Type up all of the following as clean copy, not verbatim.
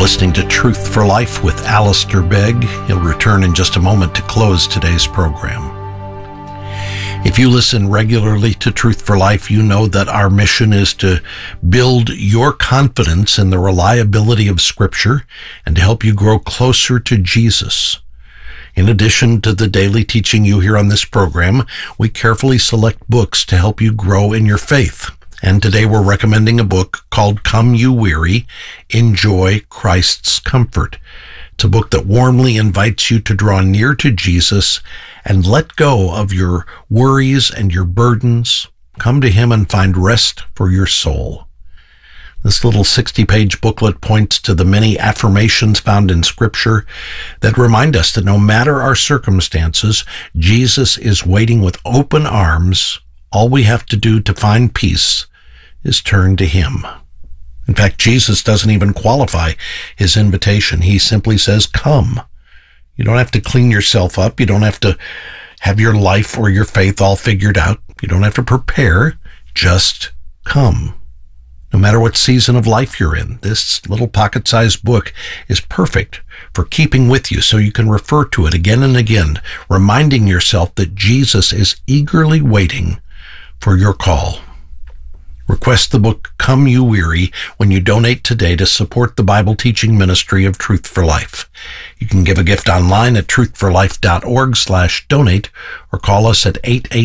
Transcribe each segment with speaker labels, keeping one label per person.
Speaker 1: listening to Truth for Life with Alistair Begg. He'll return in just a moment to close today's program. If you listen regularly to Truth for Life, you know that our mission is to build your confidence in the reliability of Scripture and to help you grow closer to Jesus. In addition to the daily teaching you hear on this program, we carefully select books to help you grow in your faith. And today we're recommending a book called Come You Weary, Enjoy Christ's Comfort. It's a book that warmly invites you to draw near to Jesus and let go of your worries and your burdens. Come to Him and find rest for your soul. This little 60-page booklet points to the many affirmations found in Scripture that remind us that no matter our circumstances, Jesus is waiting with open arms. All we have to do to find peace is turn to Him. In fact, Jesus doesn't even qualify His invitation. He simply says, come. You don't have to clean yourself up. You don't have to have your life or your faith all figured out. You don't have to prepare. Just come. No matter what season of life you're in, this little pocket-sized book is perfect for keeping with you so you can refer to it again and again, reminding yourself that Jesus is eagerly waiting for your call. Request the book Come You Weary when you donate today to support the Bible teaching ministry of Truth for Life. You can give a gift online at truthforlife.org/donate or call us at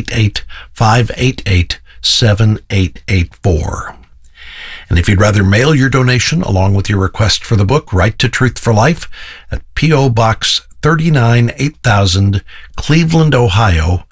Speaker 1: 888-588-7884. And if you'd rather mail your donation along with your request for the book, write to Truth for Life at P.O. Box 39 8000, Cleveland, Ohio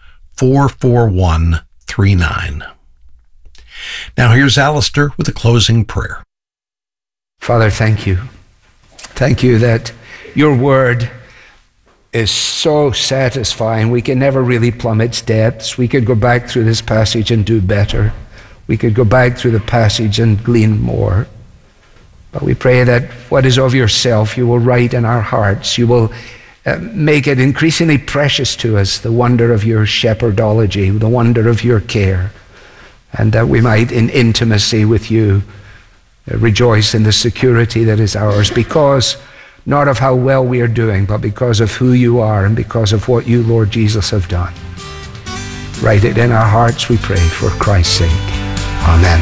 Speaker 1: 44139. Now here's Alistair with a closing prayer.
Speaker 2: Father, thank you. Thank you that your word is so satisfying. We can never really plumb its depths. We could go back through this passage and do better. We could go back through the passage and glean more. But we pray that what is of yourself, you will write in our hearts. You will make it increasingly precious to us, the wonder of your shepherdology, the wonder of your care. And that we might, in intimacy with you, rejoice in the security that is ours, because not of how well we are doing, but because of who you are and because of what you, Lord Jesus, have done. Write it in our hearts, we pray, for Christ's sake. Amen.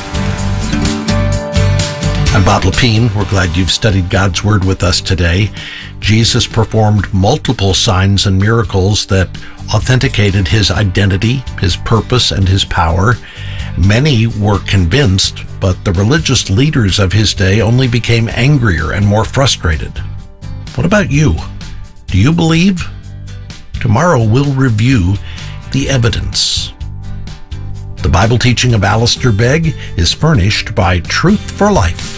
Speaker 1: I'm Bob Lepine. We're glad you've studied God's Word with us today. Jesus performed multiple signs and miracles that authenticated His identity, His purpose, and His power. Many were convinced, but the religious leaders of His day only became angrier and more frustrated. What about you? Do you believe? Tomorrow we'll review the evidence. The Bible teaching of Alistair Begg is furnished by Truth for Life,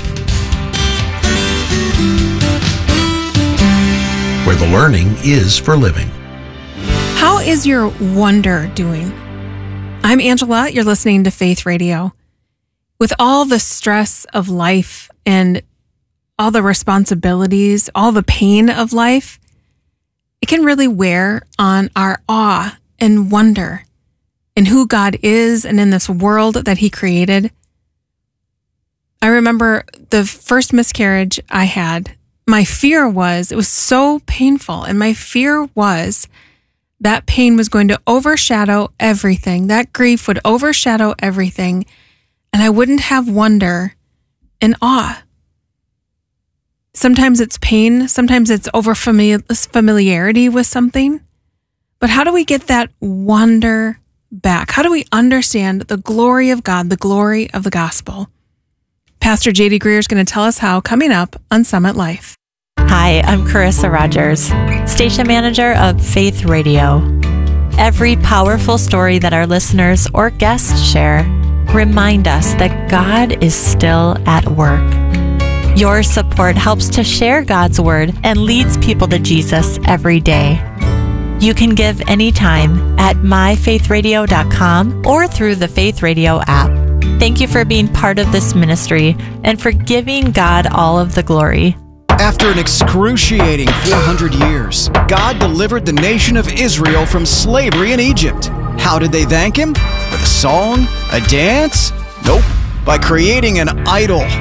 Speaker 1: where the learning is for living.
Speaker 3: How is your wonder doing? I'm Angela. You're listening to Faith Radio. With all the stress of life and all the responsibilities, all the pain of life, it can really wear on our awe and wonder in who God is and in this world that He created. I remember the first miscarriage I had. My fear was, it was so painful, and my fear was that pain was going to overshadow everything. That grief would overshadow everything, and I wouldn't have wonder and awe. Sometimes it's pain, sometimes it's over familiarity with something. But how do we get that wonder back? How do we understand the glory of God, the glory of the gospel? Pastor J.D. Greer is going to tell us how coming up on Summit Life.
Speaker 4: Hi, I'm Carissa Rogers, station manager of Faith Radio. Every powerful story that our listeners or guests share remind us that God is still at work. Your support helps to share God's word and leads people to Jesus every day. You can give anytime at myfaithradio.com or through the Faith Radio app. Thank you for being part of this ministry and for giving God all of the glory.
Speaker 5: After an excruciating 400 years, God delivered the nation of Israel from slavery in Egypt. How did they thank Him? With a song? A dance? Nope. By creating an idol.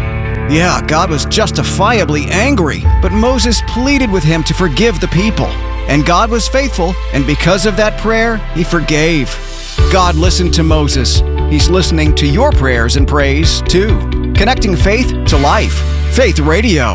Speaker 5: Yeah, God was justifiably angry, but Moses pleaded with him to forgive the people. And God was faithful, and because of that prayer, he forgave. God listened to Moses. He's listening to your prayers and praise, too. Connecting faith to life. Faith Radio.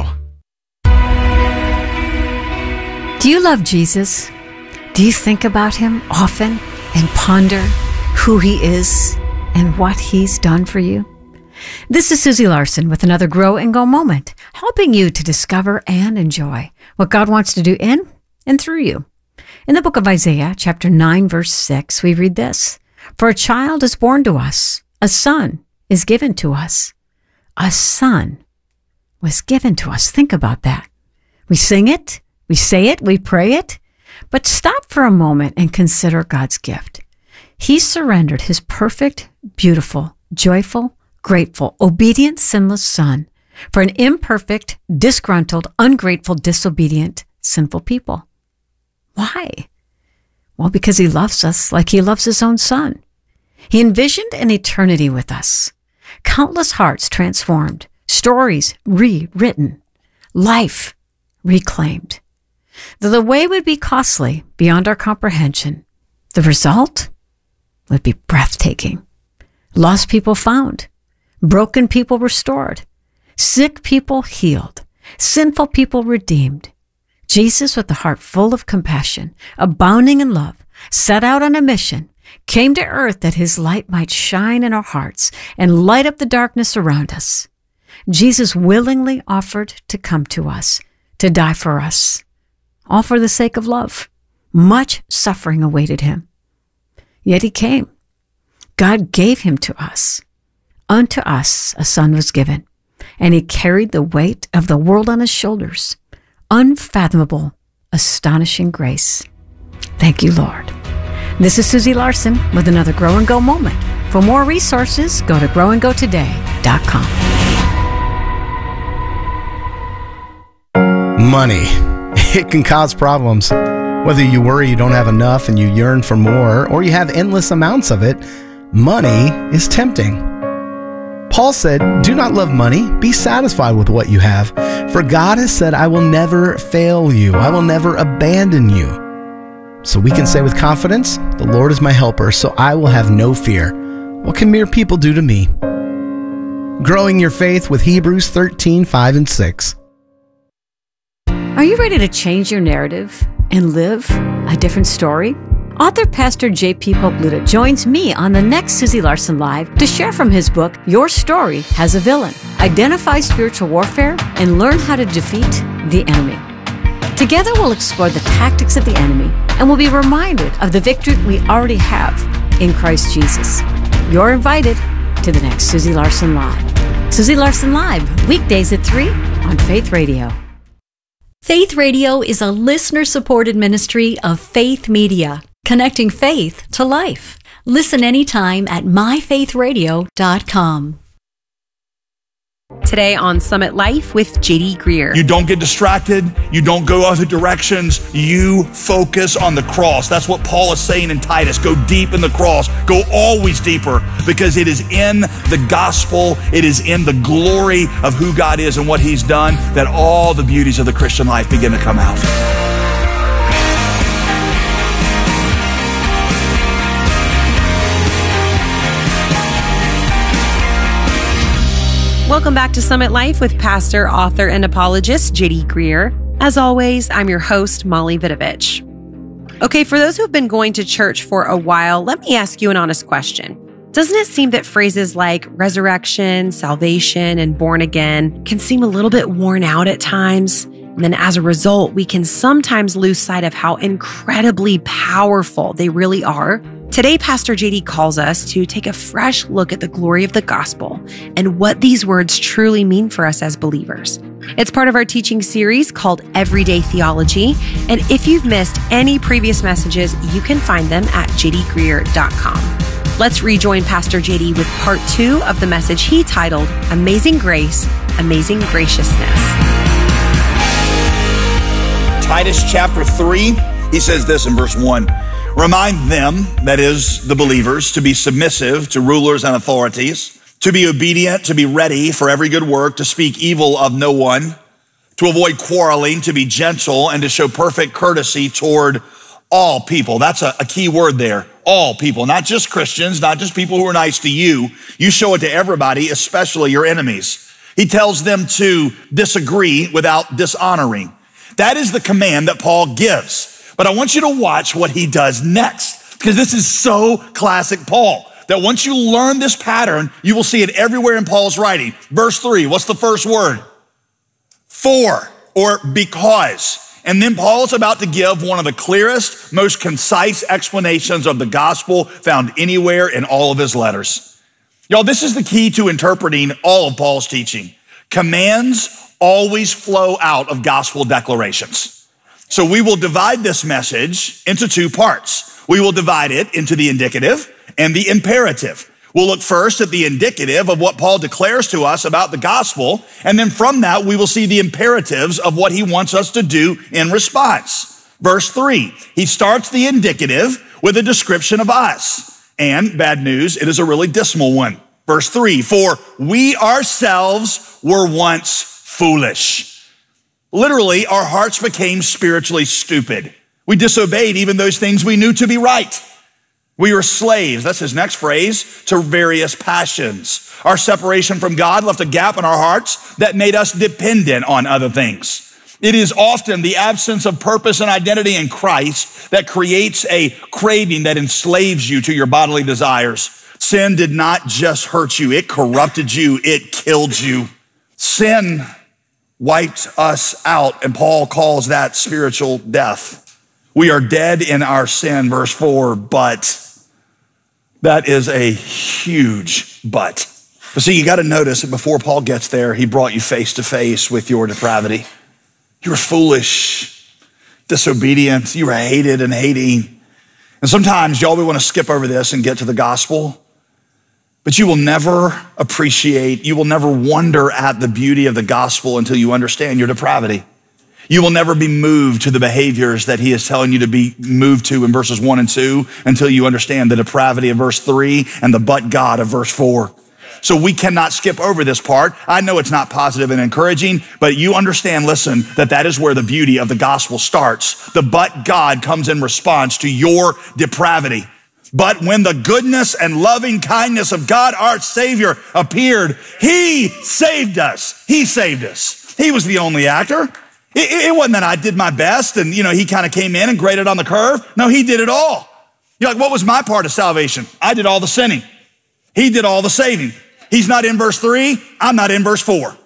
Speaker 6: Do you love Jesus? Do you think about him often and ponder who he is and what he's done for you? This is Susie Larson with another Grow and Go moment, helping you to discover and enjoy what God wants to do in and through you. In the book of Isaiah, chapter 9, verse 6, we read this: "For a child is born to us, a son is given to us." A son was given to us. Think about that. We sing it, we say it, we pray it, but stop for a moment and consider God's gift. He surrendered his perfect, beautiful, joyful, grateful, obedient, sinless son for an imperfect, disgruntled, ungrateful, disobedient, sinful people. Why? Well, because he loves us like he loves his own son. He envisioned an eternity with us. Countless hearts transformed, stories rewritten, life reclaimed. Though the way would be costly beyond our comprehension, the result would be breathtaking. Lost people found, broken people restored, sick people healed, sinful people redeemed. Jesus, with a heart full of compassion, abounding in love, set out on a mission, came to earth that his light might shine in our hearts and light up the darkness around us. Jesus willingly offered to come to us, to die for us, all for the sake of love. Much suffering awaited him. Yet he came. God gave him to us. Unto us a son was given, and he carried the weight of the world on his shoulders. Unfathomable, astonishing grace. Thank you, Lord. This is Susie Larson with another Grow and Go moment. For more resources, go to growandgotoday.com.
Speaker 7: Money. It can cause problems. Whether you worry you don't have enough and you yearn for more, or you have endless amounts of it, money is tempting. Paul said, "Do not love money. Be satisfied with what you have. For God has said, I will never fail you. I will never abandon you." So we can say with confidence, "The Lord is my helper, so I will have no fear. What can mere people do to me?" Growing your faith with Hebrews 13, 5 and 6.
Speaker 6: Are you ready to change your narrative and live a different story? Author Pastor J.P. Popluda joins me on the next Susie Larson Live to share from his book, Your Story Has a Villain. Identify spiritual warfare and learn how to defeat the enemy. Together we'll explore the tactics of the enemy and we'll be reminded of the victory we already have in Christ Jesus. You're invited to the next Susie Larson Live. Susie Larson Live, weekdays at 3 on Faith Radio.
Speaker 8: Faith Radio is a listener-supported ministry of Faith Media, connecting faith to life. Listen anytime at myfaithradio.com.
Speaker 9: Today on Summit Life with J.D. Greear.
Speaker 10: You don't get distracted. You don't go other directions. You focus on the cross. That's what Paul is saying in Titus. Go deep in the cross. Go always deeper, because it is in the gospel, it is in the glory of who God is and what he's done that all the beauties of the Christian life begin to come out.
Speaker 9: Welcome back to Summit Life with pastor, author, and apologist J.D. Greear. As always, I'm your host, Molly Vidovich. Okay, for those who've been going to church for a while, let me ask you an honest question. Doesn't it seem that phrases like resurrection, salvation, and born again can seem a little bit worn out at times? And then as a result, we can sometimes lose sight of how incredibly powerful they really are. Today, Pastor JD calls us to take a fresh look at the glory of the gospel and what these words truly mean for us as believers. It's part of our teaching series called Everyday Theology. And if you've missed any previous messages, you can find them at jdgreear.com. Let's rejoin Pastor JD with part 2 of the message he titled Amazing Grace, Amazing Graciousness.
Speaker 10: Titus chapter 3, he says this in verse 1. Remind them, that is, the believers, to be submissive to rulers and authorities, to be obedient, to be ready for every good work, to speak evil of no one, to avoid quarreling, to be gentle, and to show perfect courtesy toward all people. That's a key word there. All people, not just Christians, not just people who are nice to you. You show it to everybody, especially your enemies. He tells them to disagree without dishonoring. That is the command that Paul gives. But I want you to watch what he does next, because this is so classic Paul, that once you learn this pattern, you will see it everywhere in Paul's writing. Verse 3, what's the first word? For, or because. And then Paul is about to give one of the clearest, most concise explanations of the gospel found anywhere in all of his letters. Y'all, this is the key to interpreting all of Paul's teaching. Commands always flow out of gospel declarations. So we will divide this message into two parts. We will divide it into the indicative and the imperative. We'll look first at the indicative of what Paul declares to us about the gospel, and then from that, we will see the imperatives of what he wants us to do in response. Verse 3, he starts the indicative with a description of us. And bad news, it is a really dismal one. Verse 3, for we ourselves were once foolish. Literally, our hearts became spiritually stupid. We disobeyed even those things we knew to be right. We were slaves, that's his next phrase, to various passions. Our separation from God left a gap in our hearts that made us dependent on other things. It is often the absence of purpose and identity in Christ that creates a craving that enslaves you to your bodily desires. Sin did not just hurt you, it corrupted you, it killed you. Sin wiped us out, and Paul calls that spiritual death. We are dead in our sin, verse 4, but that is a huge but. But see, you got to notice that before Paul gets there, he brought you face to face with your depravity. You were foolish, disobedient. You were hated and hating. And sometimes, y'all, we want to skip over this and get to the gospel. But you will never appreciate, you will never wonder at the beauty of the gospel until you understand your depravity. You will never be moved to the behaviors that he is telling you to be moved to in verses 1 and 2 until you understand the depravity of verse 3 and the but God of verse 4. So we cannot skip over this part. I know it's not positive and encouraging, but you understand, listen, that is where the beauty of the gospel starts. The but God comes in response to your depravity. But when the goodness and loving kindness of God, our Savior, appeared, he saved us. He saved us. He was the only actor. It wasn't that I did my best and, he kind of came in and graded on the curve. No, he did it all. You're like, what was my part of salvation? I did all the sinning. He did all the saving. He's not in verse 3. I'm not in verse 4.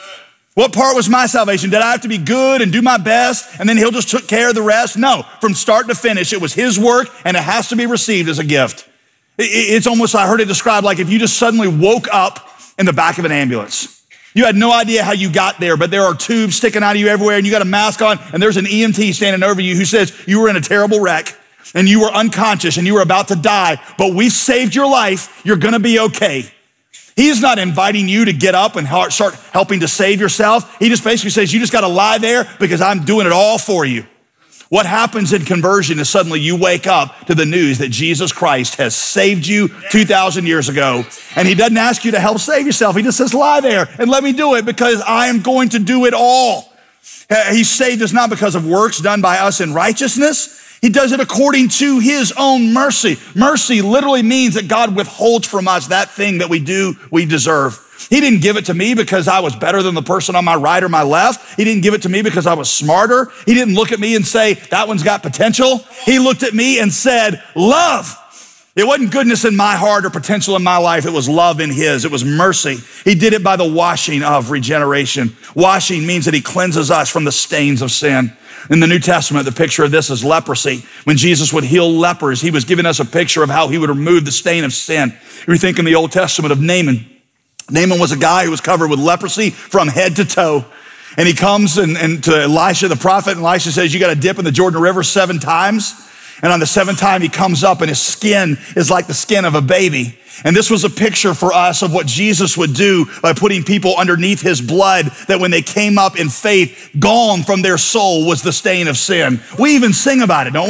Speaker 10: What part was my salvation? Did I have to be good and do my best and then he'll just took care of the rest? No, from start to finish, it was his work and it has to be received as a gift. It's almost, I heard it described like if you just suddenly woke up in the back of an ambulance. You had no idea how you got there, but there are tubes sticking out of you everywhere and you got a mask on and there's an EMT standing over you who says you were in a terrible wreck and you were unconscious and you were about to die, but we saved your life. You're going to be okay. He's not inviting you to get up and start helping to save yourself. He just basically says, you just got to lie there because I'm doing it all for you. What happens in conversion is suddenly you wake up to the news that Jesus Christ has saved you 2,000 years ago. And he doesn't ask you to help save yourself. He just says, lie there and let me do it because I am going to do it all. He saved us not because of works done by us in righteousness. He does it according to his own mercy. Mercy literally means that God withholds from us that thing that we deserve. He didn't give it to me because I was better than the person on my right or my left. He didn't give it to me because I was smarter. He didn't look at me and say, that one's got potential. He looked at me and said, love. It wasn't goodness in my heart or potential in my life. It was love in his. It was mercy. He did it by the washing of regeneration. Washing means that he cleanses us from the stains of sin. In the New Testament, the picture of this is leprosy. When Jesus would heal lepers, he was giving us a picture of how he would remove the stain of sin. We think in the Old Testament of Naaman. Naaman was a guy who was covered with leprosy from head to toe. And he comes and to Elisha the prophet, and Elisha says, you got to dip in the Jordan River 7 times. And on the 7th time, he comes up and his skin is like the skin of a baby. And this was a picture for us of what Jesus would do by putting people underneath his blood, that when they came up in faith, gone from their soul was the stain of sin. We even sing about it, don't we?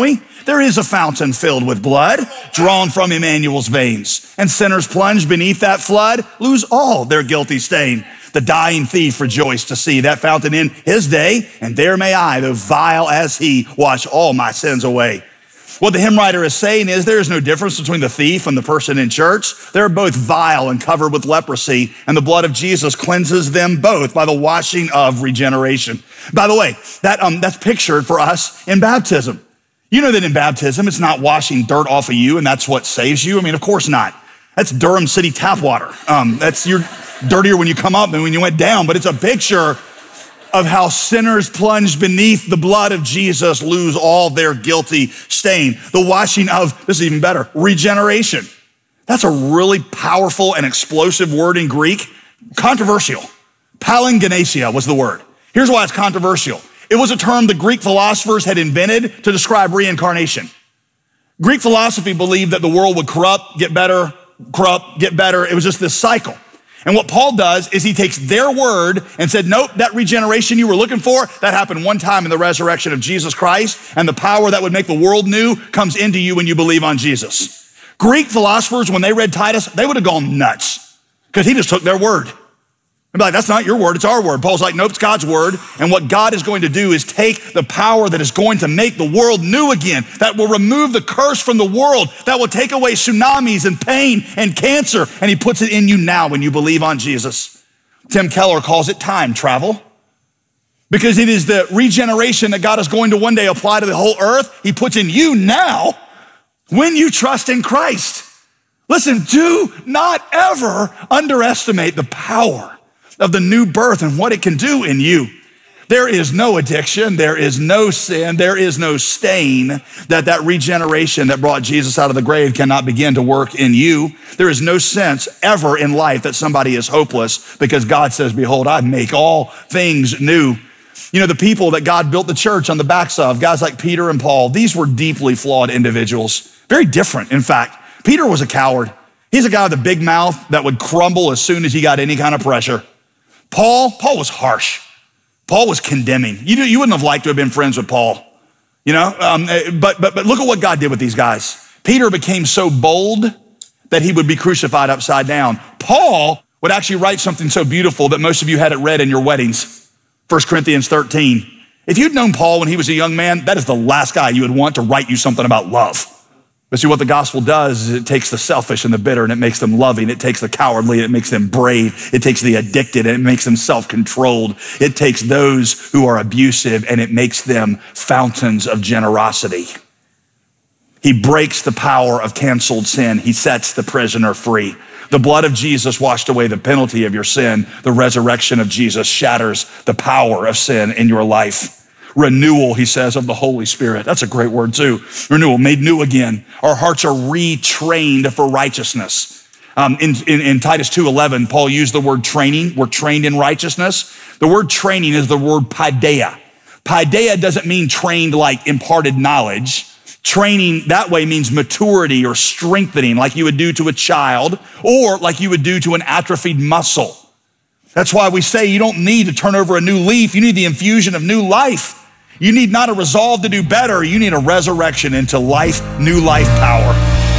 Speaker 10: there is a fountain filled with blood drawn from Emmanuel's veins, and sinners plunged beneath that flood lose all their guilty stain. The dying thief rejoiced to see that fountain in his day, and there may I, though vile as he, wash all my sins away. What the hymn writer is saying is there is no difference between the thief and the person in church. They're both vile and covered with leprosy, and the blood of Jesus cleanses them both by the washing of regeneration. By the way, that's pictured for us in baptism. You know that in baptism, it's not washing dirt off of you, and that's what saves you. I mean, of course not. That's Durham City tap water. You're dirtier when you come up than when you went down, but it's a picture of how sinners plunged beneath the blood of Jesus lose all their guilty stain. The washing of, this is even better, regeneration. That's a really powerful and explosive word in Greek. Controversial. Palingenesia was the word. Here's why it's controversial. It was a term the Greek philosophers had invented to describe reincarnation. Greek philosophy believed that the world would corrupt, get better, corrupt, get better. It was just this cycle. And what Paul does is he takes their word and said, nope, that regeneration you were looking for, that happened one time in the resurrection of Jesus Christ, and the power that would make the world new comes into you when you believe on Jesus. Greek philosophers, when they read Titus, they would have gone nuts because he just took their word. They'd be like, that's not your word, it's our word. Paul's like, nope, it's God's word. And what God is going to do is take the power that is going to make the world new again, that will remove the curse from the world, that will take away tsunamis and pain and cancer, and he puts it in you now when you believe on Jesus. Tim Keller calls it time travel because it is the regeneration that God is going to one day apply to the whole earth. He puts in you now when you trust in Christ. Listen, do not ever underestimate the power of the new birth and what it can do in you. There is no addiction, there is no sin, there is no stain that regeneration that brought Jesus out of the grave cannot begin to work in you. There is no sense ever in life that somebody is hopeless because God says, behold, I make all things new. You know, the people that God built the church on the backs of, guys like Peter and Paul, these were deeply flawed individuals. Very different, in fact. Peter was a coward. He's a guy with a big mouth that would crumble as soon as he got any kind of pressure. Paul was harsh. Paul was condemning. You wouldn't have liked to have been friends with Paul, you know? But look at what God did with these guys. Peter became so bold that he would be crucified upside down. Paul would actually write something so beautiful that most of you had it read in your weddings. 1 Corinthians 13. If you'd known Paul when he was a young man, that is the last guy you would want to write you something about love. But see, what the gospel does is it takes the selfish and the bitter and it makes them loving. It takes the cowardly and it makes them brave. It takes the addicted and it makes them self-controlled. It takes those who are abusive and it makes them fountains of generosity. He breaks the power of canceled sin. He sets the prisoner free. The blood of Jesus washed away the penalty of your sin. The resurrection of Jesus shatters the power of sin in your life. Renewal, he says, of the Holy Spirit. That's a great word too. Renewal, made new again. Our hearts are retrained for righteousness. In Titus 2:11, Paul used the word training. We're trained in righteousness. The word training is the word paideia. Paideia doesn't mean trained like imparted knowledge. Training that way means maturity or strengthening like you would do to a child or like you would do to an atrophied muscle. That's why we say you don't need to turn over a new leaf. You need the infusion of new life. You need not a resolve to do better. You need a resurrection into life, new life power.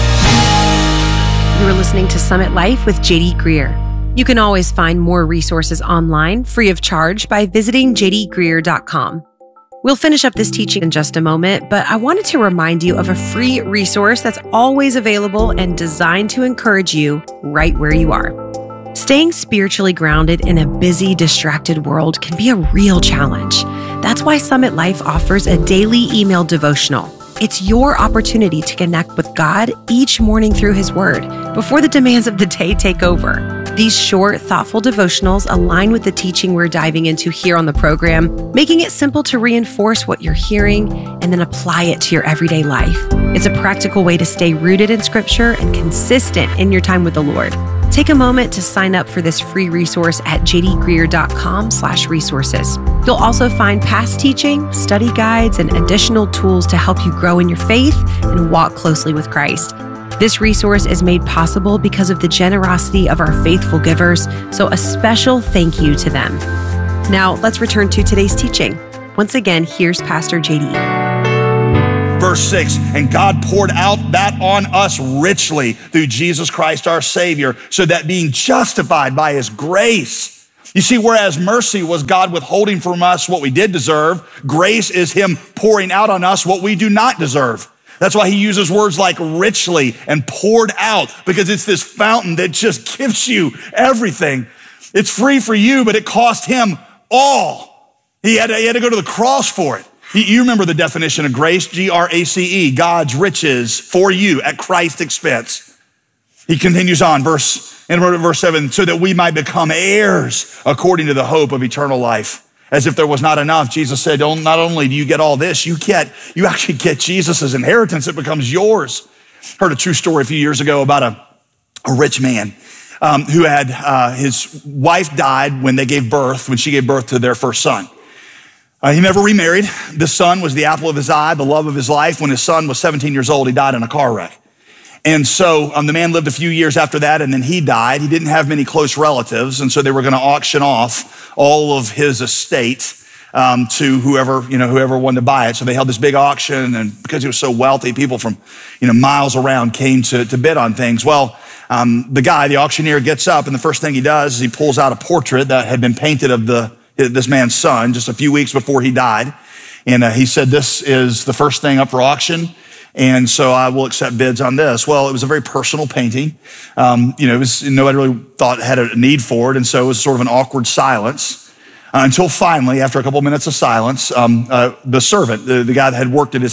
Speaker 9: You are listening to Summit Life with JD Greear. You can always find more resources online free of charge by visiting jdgreear.com. We'll finish up this teaching in just a moment, but I wanted to remind you of a free resource that's always available and designed to encourage you right where you are. Staying spiritually grounded in a busy, distracted world can be a real challenge. That's why Summit Life offers a daily email devotional. It's your opportunity to connect with God each morning through His Word before the demands of the day take over. These short, thoughtful devotionals align with the teaching we're diving into here on the program, making it simple to reinforce what you're hearing and then apply it to your everyday life. It's a practical way to stay rooted in Scripture and consistent in your time with the Lord. Take a moment to sign up for this free resource at jdgreear.com/resources. You'll also find past teaching, study guides, and additional tools to help you grow in your faith and walk closely with Christ. This resource is made possible because of the generosity of our faithful givers, so a special thank you to them. Now, let's return to today's teaching. Once again, here's Pastor JD.
Speaker 10: verse 6, and God poured out that on us richly through Jesus Christ our Savior, so that being justified by his grace. You see, whereas mercy was God withholding from us what we did deserve, grace is him pouring out on us what we do not deserve. That's why he uses words like richly and poured out, because it's this fountain that just gives you everything. It's free for you, but it cost him all. He had to go to the cross for it. You remember the definition of grace, G-R-A-C-E, God's riches for you at Christ's expense. He continues on, verse 7, so that we might become heirs according to the hope of eternal life. As if there was not enough, Jesus said, not only do you get all this, you actually get Jesus' inheritance. It becomes yours. Heard a true story a few years ago about a rich man who had his wife died when she gave birth to their first son. He never remarried. The son was the apple of his eye, the love of his life. When his son was 17 years old, he died in a car wreck. And so the man lived a few years after that, and then he died. He didn't have many close relatives, and so they were going to auction off all of his estate to whoever wanted to buy it. So they held this big auction, and because he was so wealthy, people from miles around came to bid on things. Well, the auctioneer gets up, and the first thing he does is he pulls out a portrait that had been painted of this man's son just a few weeks before he died. And he said, this is the first thing up for auction, and so I will accept bids on this. Well, it was a very personal painting. Nobody really thought had a need for it, and so it was sort of an awkward silence until finally, after a couple minutes of silence, the servant, the guy that had worked at his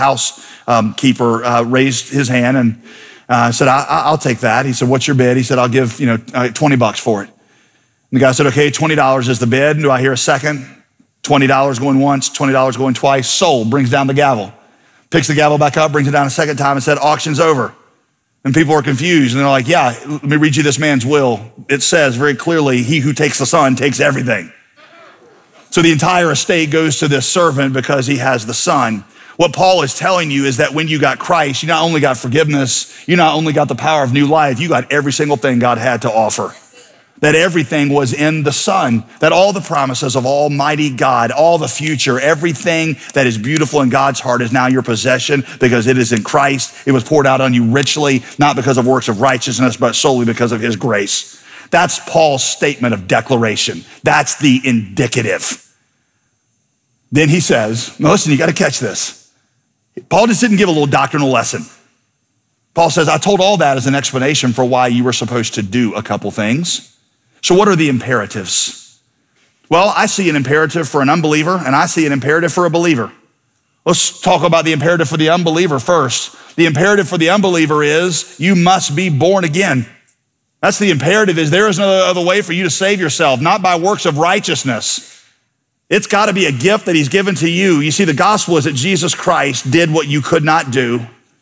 Speaker 10: housekeeper, raised his hand and said, I'll take that. He said, what's your bid? He said, I'll give $20 for it. And the guy said, okay, $20 is the bid. Do I hear a second? $20 going once, $20 going twice. Sold. Brings down the gavel. Picks the gavel back up, brings it down a second time and said, auction's over. And people are confused. And they're like, yeah, let me read you this man's will. It says very clearly, he who takes the son takes everything. So the entire estate goes to this servant because he has the son. What Paul is telling you is that when you got Christ, you not only got forgiveness, you not only got the power of new life, you got every single thing God had to offer. That everything was in the Son, that all the promises of Almighty God, all the future, everything that is beautiful in God's heart is now your possession because it is in Christ. It was poured out on you richly, not because of works of righteousness, but solely because of his grace. That's Paul's statement of declaration. That's the indicative. Then he says, now listen, you got to catch this. Paul just didn't give a little doctrinal lesson. Paul says, I told all that as an explanation for why you were supposed to do a couple things. So what are the imperatives? Well, I see an imperative for an unbeliever, and I see an imperative for a believer. Let's talk about the imperative for the unbeliever first. The imperative for the unbeliever is you must be born again. That's the imperative, is there is no other way for you to save yourself, not by works of righteousness. It's got to be a gift that he's given to you. You see, the gospel is that Jesus Christ did what you could not do.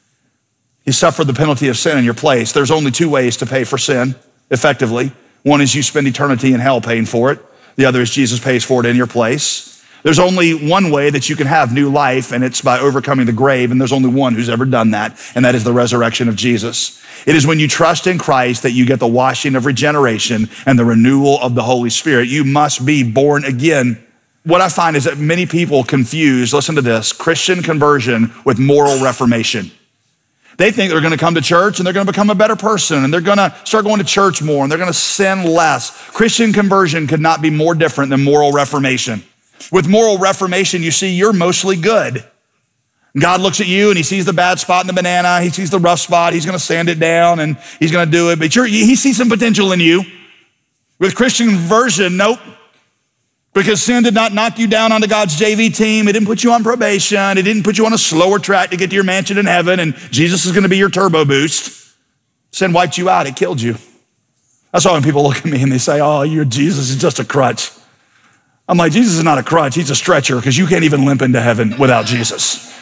Speaker 10: He suffered the penalty of sin in your place. There's only two ways to pay for sin effectively. One is you spend eternity in hell paying for it. The other is Jesus pays for it in your place. There's only one way that you can have new life, and it's by overcoming the grave, and there's only one who's ever done that, and that is the resurrection of Jesus. It is when you trust in Christ that you get the washing of regeneration and the renewal of the Holy Spirit. You must be born again. What I find is that many people confuse, listen to this, Christian conversion with moral reformation. They think they're going to come to church and they're going to become a better person and they're going to start going to church more and they're going to sin less. Christian conversion could not be more different than moral reformation. With moral reformation, you see, you're mostly good. God looks at you and he sees the bad spot in the banana. He sees the rough spot. He's going to sand it down and he's going to do it. But he sees some potential in you. With Christian conversion, nope. Because sin did not knock you down onto God's JV team. It didn't put you on probation. It didn't put you on a slower track to get to your mansion in heaven, and Jesus is going to be your turbo boost. Sin wiped you out. It killed you. That's why when people look at me and they say, oh, Jesus is just a crutch. I'm like, Jesus is not a crutch. He's a stretcher because you can't even limp into heaven without Jesus.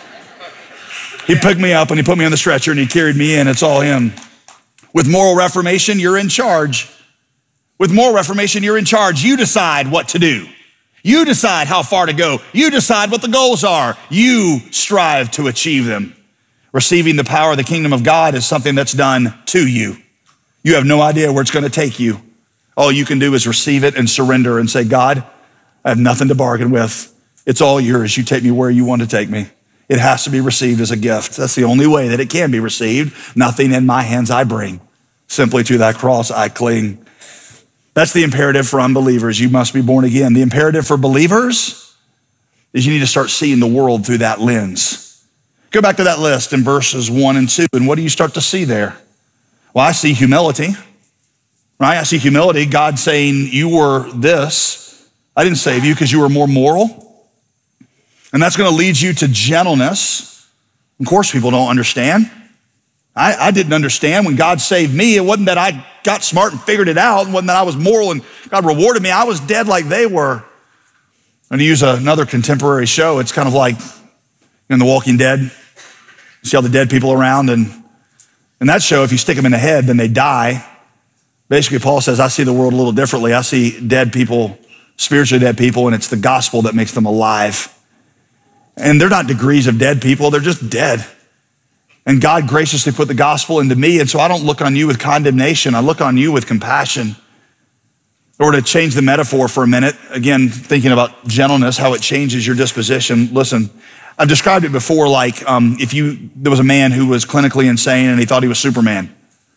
Speaker 10: He picked me up and he put me on the stretcher and he carried me in. It's all him. With moral reformation, you're in charge. With moral reformation, you're in charge. You decide what to do. You decide how far to go. You decide what the goals are. You strive to achieve them. Receiving the power of the kingdom of God is something that's done to you. You have no idea where it's going to take you. All you can do is receive it and surrender and say, God, I have nothing to bargain with. It's all yours. You take me where you want to take me. It has to be received as a gift. That's the only way that it can be received. Nothing in my hands I bring. Simply to that cross I cling. That's the imperative for unbelievers. You must be born again. The imperative for believers is you need to start seeing the world through that lens. Go back to that list in verses 1 and 2, and what do you start to see there? Well, I see humility, right? I see humility. God saying, you were this. I didn't save you because you were more moral. And that's going to lead you to gentleness. Of course, people don't understand. I didn't understand when God saved me. It wasn't that I got smart and figured it out. It wasn't that I was moral and God rewarded me. I was dead like they were. And to use another contemporary show, it's kind of like in The Walking Dead. You see all the dead people around, and in that show, if you stick them in the head, then they die. Basically, Paul says, I see the world a little differently. I see dead people, spiritually dead people, and it's the gospel that makes them alive. And they're not degrees of dead people. They're just dead. And God graciously put the gospel into me. And so I don't look on you with condemnation. I look on you with compassion. Or to change the metaphor for a minute, again, thinking about gentleness, how it changes your disposition. Listen, I've described it before like there was a man who was clinically insane and he thought he was Superman.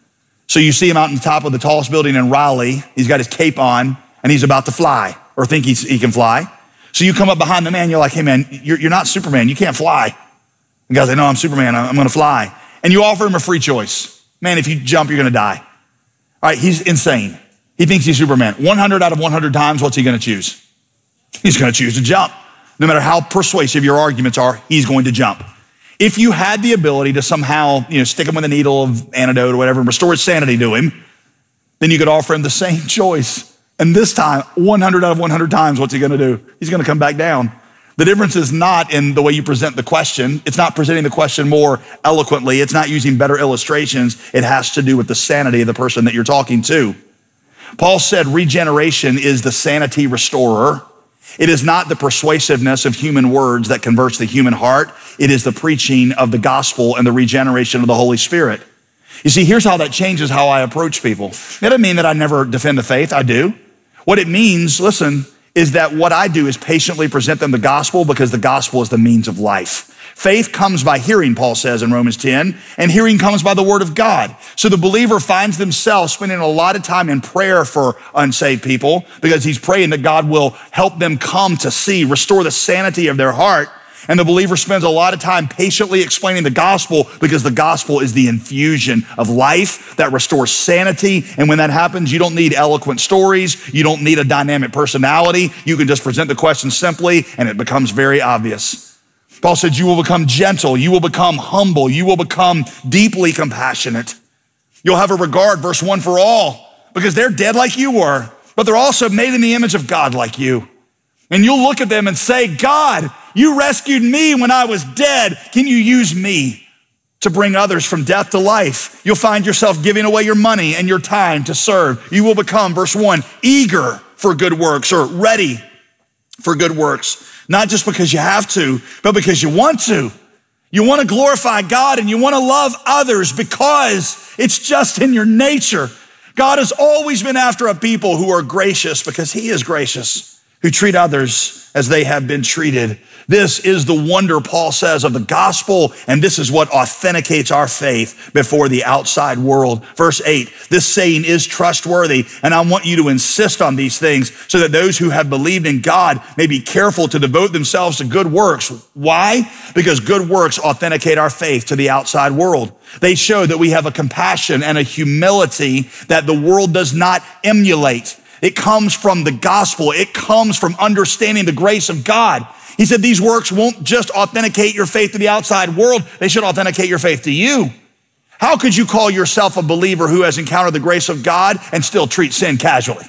Speaker 10: So you see him out on the top of the tallest building in Raleigh. He's got his cape on and he's about to fly or think he can fly. So you come up behind the man, you're like, hey man, you're not Superman. You can't fly. The guy's like, no, I'm Superman. I'm going to fly. And you offer him a free choice. Man, if you jump, you're going to die. All right, he's insane. He thinks he's Superman. 100 out of 100 times, what's he going to choose? He's going to choose to jump. No matter how persuasive your arguments are, he's going to jump. If you had the ability to somehow, stick him with a needle of antidote or whatever and restore his sanity to him, then you could offer him the same choice. And this time, 100 out of 100 times, what's he going to do? He's going to come back down. The difference is not in the way you present the question. It's not presenting the question more eloquently. It's not using better illustrations. It has to do with the sanity of the person that you're talking to. Paul said regeneration is the sanity restorer. It is not the persuasiveness of human words that converts the human heart. It is the preaching of the gospel and the regeneration of the Holy Spirit. You see, here's how that changes how I approach people. It doesn't mean that I never defend the faith. I do. What it means, listen, is that what I do is patiently present them the gospel because the gospel is the means of life. Faith comes by hearing, Paul says in Romans 10, and hearing comes by the word of God. So the believer finds themselves spending a lot of time in prayer for unsaved people because he's praying that God will help them come to see, restore the sanity of their heart. And the believer spends a lot of time patiently explaining the gospel because the gospel is the infusion of life that restores sanity. And when that happens, you don't need eloquent stories. You don't need a dynamic personality. You can just present the question simply and it becomes very obvious. Paul said, you will become gentle. You will become humble. You will become deeply compassionate. You'll have a regard, verse 1, for all because they're dead like you were, but they're also made in the image of God like you. And you'll look at them and say, God, you rescued me when I was dead. Can you use me to bring others from death to life? You'll find yourself giving away your money and your time to serve. You will become, verse 1, eager for good works or ready for good works. Not just because you have to, but because you want to. You want to glorify God and you want to love others because it's just in your nature. God has always been after a people who are gracious because he is gracious, who treat others as they have been treated. This is the wonder, Paul says, of the gospel, and this is what authenticates our faith before the outside world. Verse 8, this saying is trustworthy, and I want you to insist on these things so that those who have believed in God may be careful to devote themselves to good works. Why? Because good works authenticate our faith to the outside world. They show that we have a compassion and a humility that the world does not emulate. It comes from the gospel. It comes from understanding the grace of God. He said these works won't just authenticate your faith to the outside world. They should authenticate your faith to you. How could you call yourself a believer who has encountered the grace of God and still treat sin casually?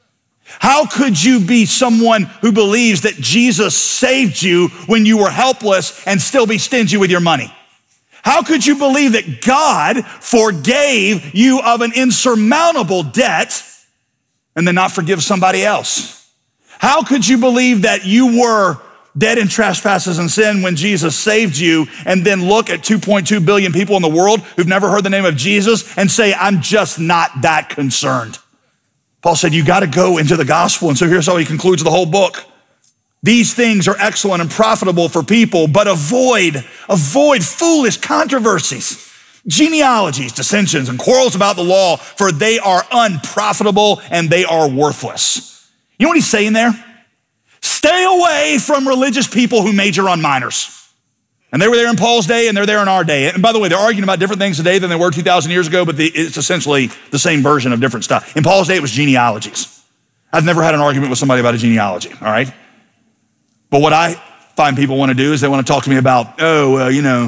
Speaker 10: How could you be someone who believes that Jesus saved you when you were helpless and still be stingy with your money? How could you believe that God forgave you of an insurmountable debt and then not forgive somebody else? How could you believe that you were dead in trespasses and sin when Jesus saved you and then look at 2.2 billion people in the world who've never heard the name of Jesus and say, I'm just not that concerned? Paul said, you got to go into the gospel. And so here's how he concludes the whole book. These things are excellent and profitable for people, but avoid foolish controversies, genealogies, dissensions, and quarrels about the law, for they are unprofitable and they are worthless. You know what he's saying there? Stay away from religious people who major on minors. And they were there in Paul's day and they're there in our day. And by the way, they're arguing about different things today than they were 2,000 years ago, but it's essentially the same version of different stuff. In Paul's day, it was genealogies. I've never had an argument with somebody about a genealogy, all right? But what I find people want to do is they want to talk to me about, tell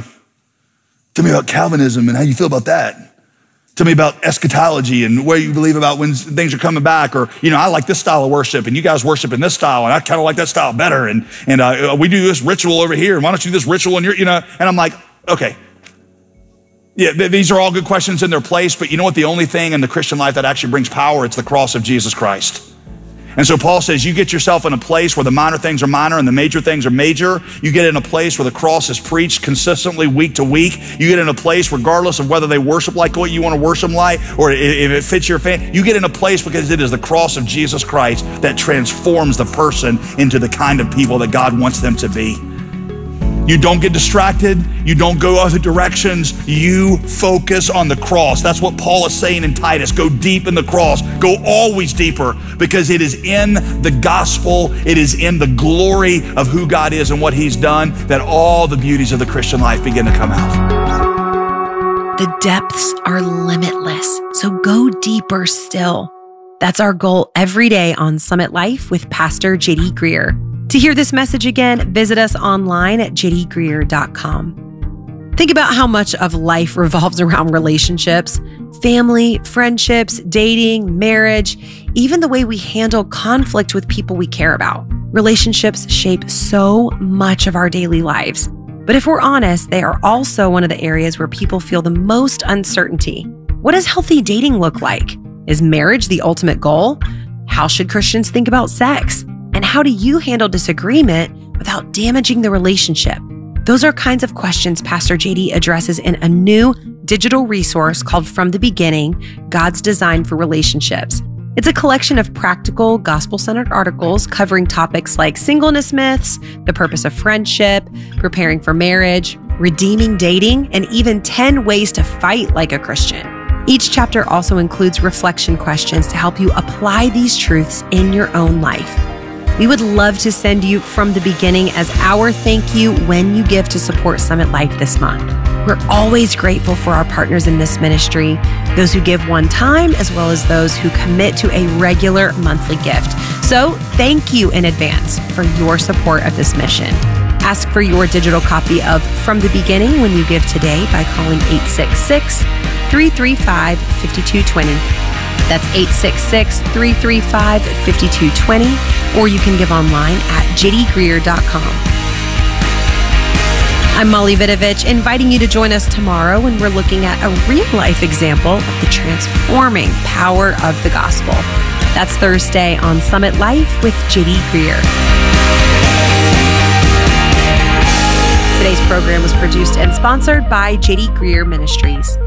Speaker 10: me about Calvinism and how you feel about that. Tell me about eschatology and what you believe about when things are coming back. Or, I like this style of worship and you guys worship in this style and I kind of like that style better. And we do this ritual over here. And why don't you do this ritual in your, and I'm like, okay. Yeah, these are all good questions in their place. But you know what? The only thing in the Christian life that actually brings power, it's the cross of Jesus Christ. And so Paul says, you get yourself in a place where the minor things are minor and the major things are major. You get in a place where the cross is preached consistently week to week. You get in a place, regardless of whether they worship like what you want to worship like, or if it fits your family, you get in a place because it is the cross of Jesus Christ that transforms the person into the kind of people that God wants them to be. You don't get distracted. You don't go other directions. You focus on the cross. That's what Paul is saying in Titus. Go deep in the cross. Go always deeper, because it is in the gospel, it is in the glory of who God is and what he's done that all the beauties of the Christian life begin to come out.
Speaker 9: The depths are limitless, so go deeper still. That's our goal every day on Summit Life with Pastor J.D. Greear. To hear this message again, visit us online at jdgreear.com. Think about how much of life revolves around relationships, family, friendships, dating, marriage, even the way we handle conflict with people we care about. Relationships shape so much of our daily lives. But if we're honest, they are also one of the areas where people feel the most uncertainty. What does healthy dating look like? Is marriage the ultimate goal? How should Christians think about sex? And how do you handle disagreement without damaging the relationship? Those are kinds of questions Pastor JD addresses in a new digital resource called From the Beginning, God's Design for Relationships. It's a collection of practical, gospel-centered articles covering topics like singleness myths, the purpose of friendship, preparing for marriage, redeeming dating, and even 10 ways to fight like a Christian. Each chapter also includes reflection questions to help you apply these truths in your own life. We would love to send you From the Beginning as our thank you when you give to support Summit Life this month. We're always grateful for our partners in this ministry, those who give one time, as well as those who commit to a regular monthly gift. So thank you in advance for your support of this mission. Ask for your digital copy of From the Beginning when you give today by calling 866-335-5220. That's 866-335-5220, or you can give online at jdgreear.com. I'm Molly Vidovich, inviting you to join us tomorrow when we're looking at a real-life example of the transforming power of the gospel. That's Thursday on Summit Life with J.D. Greear. Today's program was produced and sponsored by J.D. Greear Ministries.